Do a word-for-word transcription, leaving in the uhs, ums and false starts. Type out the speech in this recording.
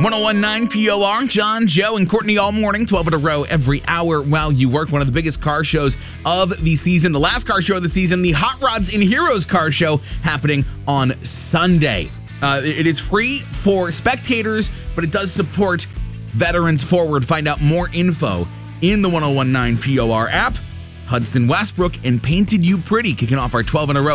ten nineteen P O R, John, Joe, and Courtney all morning, twelve in a row every hour while you work. One of the biggest car shows of the season, the last car show of the season, the Hot Rods and Heroes car show happening on Sunday. Uh, it is free for spectators, but it does support Veterans Forward. Find out more info in the ten nineteen P O R app. Hudson Westbrook and Painted You Pretty kicking off our twelve in a row.